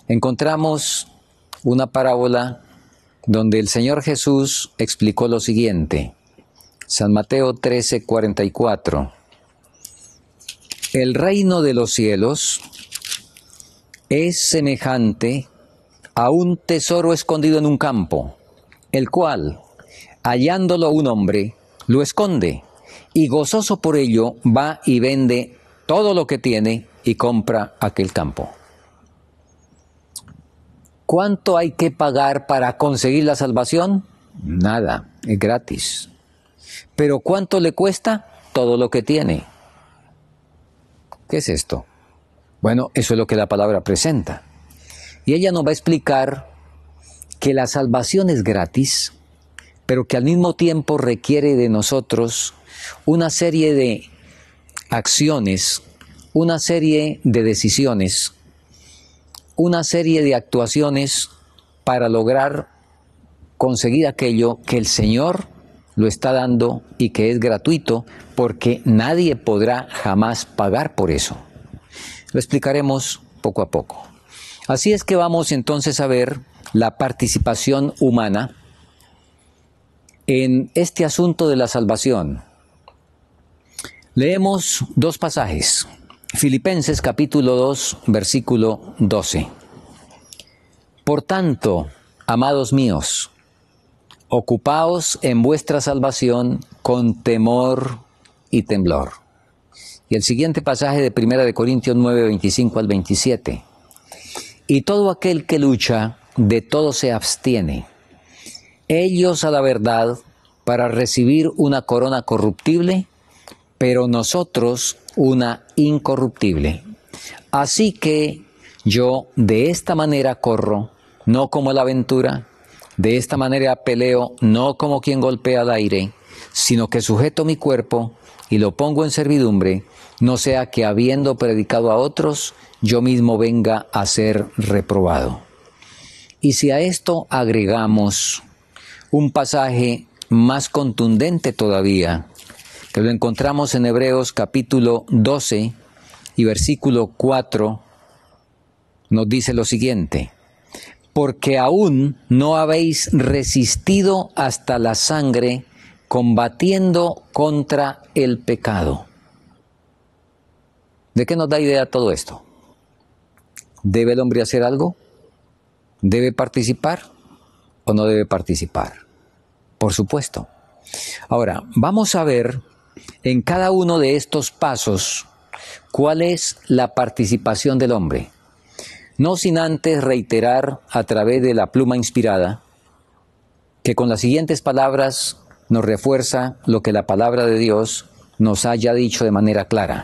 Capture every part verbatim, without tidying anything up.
encontramos una parábola donde el Señor Jesús explicó lo siguiente. San Mateo trece, cuarenta y cuatro. El reino de los cielos es semejante a un tesoro escondido en un campo, el cual, hallándolo un hombre, lo esconde, y gozoso por ello va y vende todo lo que tiene y compra aquel campo. ¿Cuánto hay que pagar para conseguir la salvación? Nada, es gratis. ¿Pero cuánto le cuesta? Todo lo que tiene. ¿Qué es esto? Bueno, eso es lo que la palabra presenta. Y ella nos va a explicar que la salvación es gratis, pero que al mismo tiempo requiere de nosotros una serie de acciones, una serie de decisiones, una serie de actuaciones para lograr conseguir aquello que el Señor lo está dando y que es gratuito, porque nadie podrá jamás pagar por eso. Lo explicaremos poco a poco. Así es que vamos entonces a ver la participación humana en este asunto de la salvación. Leemos dos pasajes. Filipenses capítulo dos, versículo doce. Por tanto, amados míos, ocupaos en vuestra salvación con temor y temblor. Y el siguiente pasaje de primera de Corintios nueve, veinticinco al veintisiete. Y todo aquel que lucha, de todo se abstiene. Ellos a la verdad para recibir una corona corruptible, pero nosotros una incorruptible. Así que yo de esta manera corro, no como la aventura, de esta manera peleo, no como quien golpea al aire, sino que sujeto mi cuerpo y lo pongo en servidumbre, no sea que habiendo predicado a otros, yo mismo venga a ser reprobado. Y si a esto agregamos un pasaje más contundente todavía, que lo encontramos en Hebreos capítulo doce y versículo cuatro, nos dice lo siguiente: porque aún no habéis resistido hasta la sangre, combatiendo contra el pecado. ¿De qué nos da idea todo esto? ¿Debe el hombre hacer algo? ¿Debe participar o no debe participar? Por supuesto. Ahora, vamos a ver en cada uno de estos pasos cuál es la participación del hombre. No sin antes reiterar a través de la pluma inspirada que con las siguientes palabras nos refuerza lo que la palabra de Dios nos haya dicho de manera clara.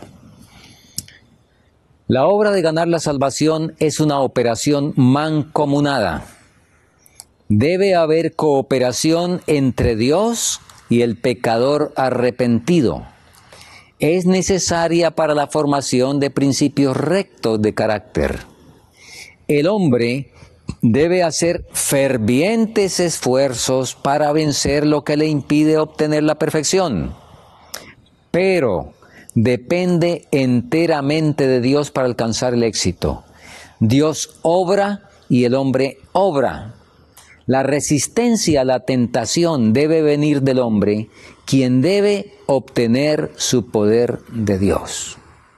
La obra de ganar la salvación es una operación mancomunada. Debe haber cooperación entre Dios y el pecador arrepentido. Es necesaria para la formación de principios rectos de carácter. El hombre debe hacer fervientes esfuerzos para vencer lo que le impide obtener la perfección, pero depende enteramente de Dios para alcanzar el éxito. Dios obra y el hombre obra. La resistencia a la tentación debe venir del hombre, quien debe obtener su poder de Dios.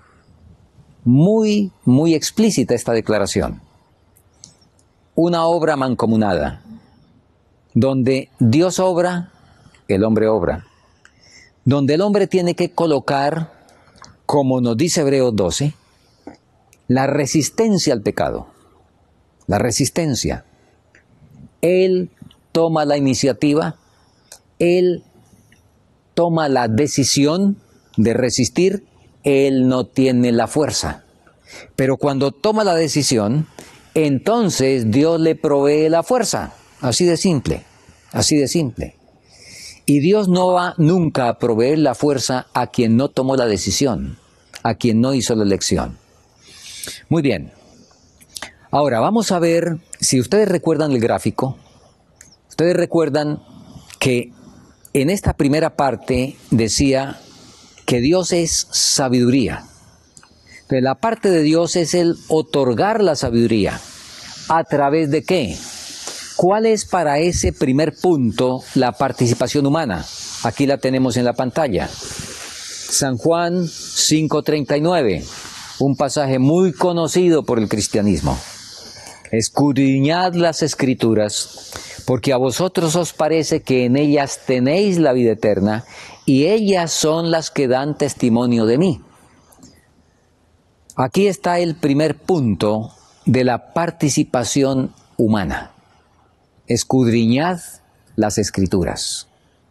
Muy, muy explícita esta declaración. Una obra mancomunada, donde Dios obra, el hombre obra. Donde el hombre tiene que colocar, como nos dice Hebreos doce, la resistencia al pecado. La resistencia. Él toma la iniciativa, él toma la decisión de resistir, él no tiene la fuerza. Pero cuando toma la decisión, entonces Dios le provee la fuerza. Así de simple, así de simple. Y Dios no va nunca a proveer la fuerza a quien no tomó la decisión, a quien no hizo la elección. Muy bien. Ahora vamos a ver, si ustedes recuerdan el gráfico, ustedes recuerdan que en esta primera parte decía que Dios es sabiduría. Pero la parte de Dios es el otorgar la sabiduría. ¿A través de qué? ¿Cuál es para ese primer punto la participación humana? Aquí la tenemos en la pantalla. San Juan cinco treinta y nueve, un pasaje muy conocido por el cristianismo. Escudriñad las Escrituras, porque a vosotros os parece que en ellas tenéis la vida eterna, y ellas son las que dan testimonio de mí. Aquí está el primer punto de la participación humana. Escudriñad las Escrituras.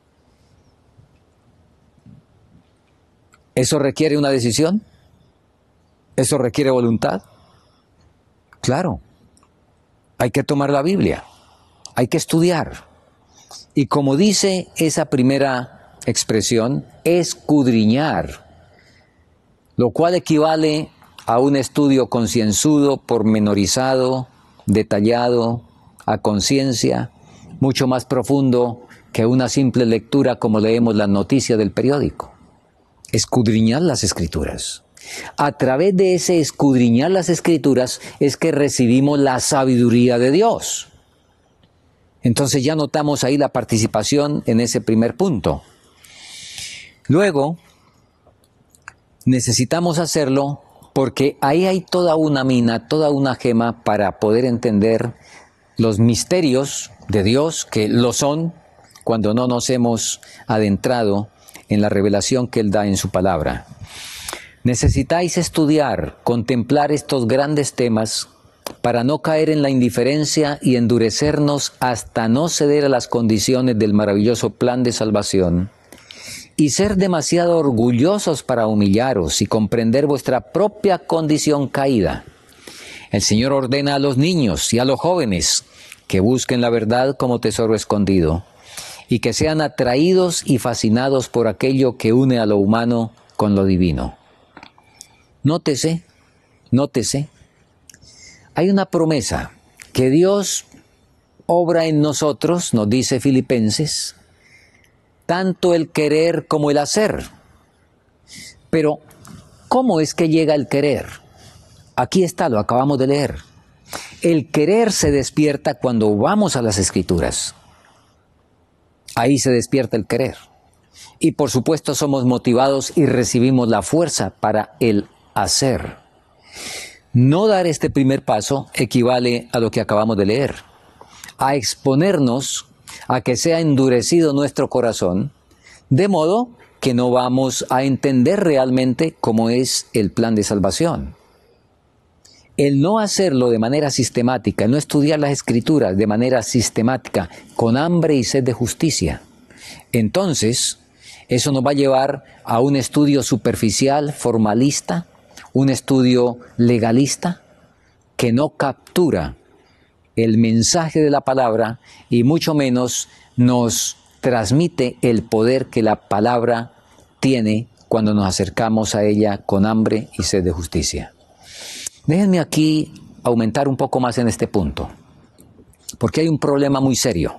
¿Eso requiere una decisión? ¿Eso requiere voluntad? Claro. Hay que tomar la Biblia. Hay que estudiar. Y como dice esa primera expresión, escudriñar, lo cual equivale a un estudio concienzudo, pormenorizado, detallado, a conciencia, mucho más profundo que una simple lectura como leemos las noticias del periódico. Escudriñar las Escrituras. A través de ese escudriñar las Escrituras es que recibimos la sabiduría de Dios. Entonces ya notamos ahí la participación en ese primer punto. Luego, necesitamos hacerlo porque ahí hay toda una mina, toda una gema para poder entender los misterios de Dios, que lo son cuando no nos hemos adentrado en la revelación que Él da en su palabra. Necesitáis estudiar, contemplar estos grandes temas para no caer en la indiferencia y endurecernos hasta no ceder a las condiciones del maravilloso plan de salvación y ser demasiado orgullosos para humillaros y comprender vuestra propia condición caída. El Señor ordena a los niños y a los jóvenes que busquen la verdad como tesoro escondido y que sean atraídos y fascinados por aquello que une a lo humano con lo divino. Nótese, nótese, hay una promesa que Dios obra en nosotros, nos dice Filipenses, tanto el querer como el hacer. Pero, ¿cómo es que llega el querer? Aquí está, lo acabamos de leer. El querer se despierta cuando vamos a las Escrituras. Ahí se despierta el querer. Y por supuesto somos motivados y recibimos la fuerza para el hacer. No dar este primer paso equivale a lo que acabamos de leer, a exponernos a que sea endurecido nuestro corazón, de modo que no vamos a entender realmente cómo es el plan de salvación. El no hacerlo de manera sistemática, el no estudiar las Escrituras de manera sistemática, con hambre y sed de justicia, entonces eso nos va a llevar a un estudio superficial, formalista, un estudio legalista que no captura el mensaje de la palabra y mucho menos nos transmite el poder que la palabra tiene cuando nos acercamos a ella con hambre y sed de justicia. Déjenme aquí aumentar un poco más en este punto, porque hay un problema muy serio.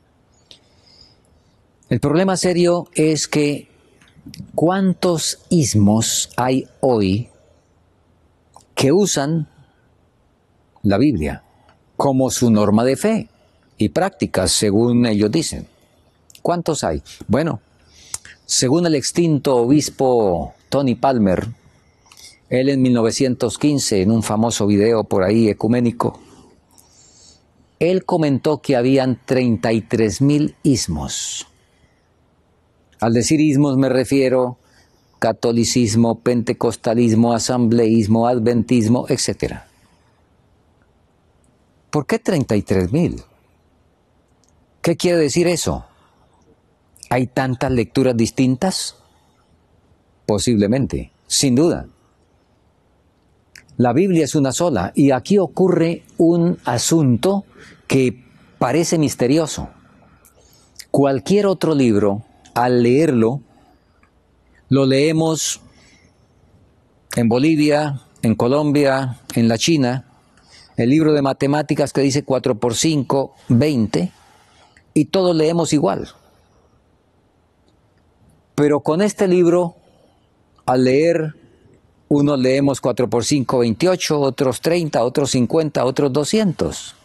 El problema serio es que ¿cuántos ismos hay hoy que usan la Biblia como su norma de fe y práctica, según ellos dicen? ¿Cuántos hay? Bueno, según el extinto obispo Tony Palmer, él en mil novecientos quince, en un famoso video por ahí ecuménico, él comentó que habían treinta y tres mil ismos. Al decir ismos me refiero catolicismo, pentecostalismo, asambleísmo, adventismo, etcétera. ¿Por qué treinta y tres mil? ¿Qué quiere decir eso? ¿Hay tantas lecturas distintas? Posiblemente, sin duda. La Biblia es una sola y aquí ocurre un asunto que parece misterioso. Cualquier otro libro, al leerlo, lo leemos en Bolivia, en Colombia, en la China, el libro de matemáticas que dice cuatro por cinco, veinte, y todos leemos igual. Pero con este libro, al leer Unos leemos cuatro por cinco, veintiocho, otros treinta, otros cincuenta, otros doscientos.